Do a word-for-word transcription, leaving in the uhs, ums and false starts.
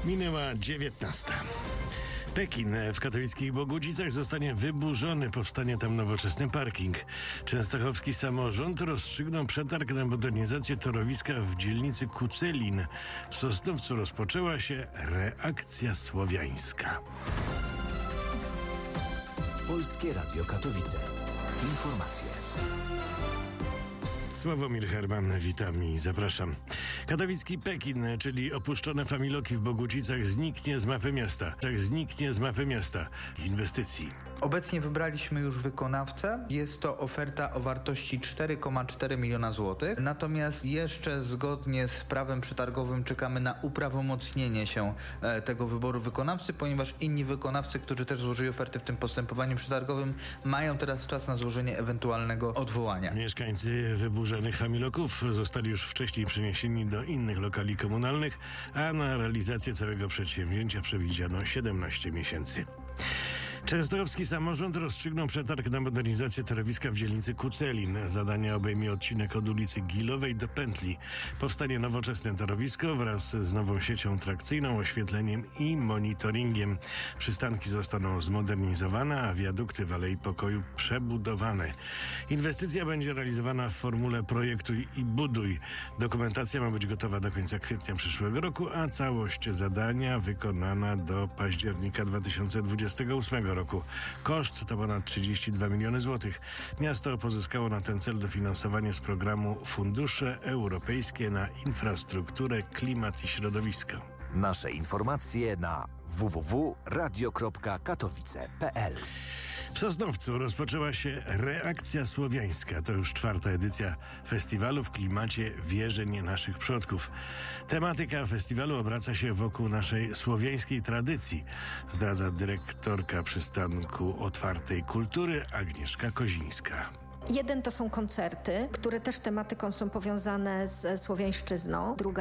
Minęła dziewiętnasta. Pekin w katowickich Bogucicach zostanie wyburzony. Powstanie tam nowoczesny parking. Częstochowski samorząd rozstrzygnął przetarg na modernizację torowiska w dzielnicy Kucelin. W Sosnowcu rozpoczęła się reakcja słowiańska. Polskie Radio Katowice. Informacje. Sławomir Herman, witam i zapraszam. Katowicki Pekin, czyli opuszczone familoki w Bogucicach, zniknie z mapy miasta. Tak zniknie z mapy miasta inwestycji. Obecnie wybraliśmy już wykonawcę. Jest to oferta o wartości cztery przecinek cztery miliona złotych. Natomiast jeszcze zgodnie z prawem przetargowym czekamy na uprawomocnienie się e, tego wyboru wykonawcy, ponieważ inni wykonawcy, którzy też złożyli oferty w tym postępowaniu przetargowym, mają teraz czas na złożenie ewentualnego odwołania. Mieszkańcy wyburzonych familoków zostali już wcześniej przeniesieni do innych lokali komunalnych, a na realizację całego przedsięwzięcia przewidziano siedemnaście miesięcy. Częstochowski samorząd rozstrzygnął przetarg na modernizację torowiska w dzielnicy Kucelin. Zadanie obejmie odcinek od ulicy Gilowej do Pętli. Powstanie nowoczesne torowisko wraz z nową siecią trakcyjną, oświetleniem i monitoringiem. Przystanki zostaną zmodernizowane, a wiadukty w Alei Pokoju przebudowane. Inwestycja będzie realizowana w formule projektuj i buduj. Dokumentacja ma być gotowa do końca kwietnia przyszłego roku, a całość zadania wykonana do października dwa tysiące dwudziestego ósmego roku. Koszt to ponad trzydzieści dwa miliony złotych. Miasto pozyskało na ten cel dofinansowanie z programu Fundusze Europejskie na infrastrukturę, klimat i środowisko. Nasze informacje na w w w kropka radio kropka katowice kropka p l. W Sosnowcu rozpoczęła się reakcja słowiańska. To już czwarta edycja festiwalu w klimacie wierzeń naszych przodków. Tematyka festiwalu obraca się wokół naszej słowiańskiej tradycji, zdradza dyrektorka przystanku Otwartej Kultury Agnieszka Kozińska. Jeden to są koncerty, które też tematyką są powiązane z słowiańszczyzną. Druga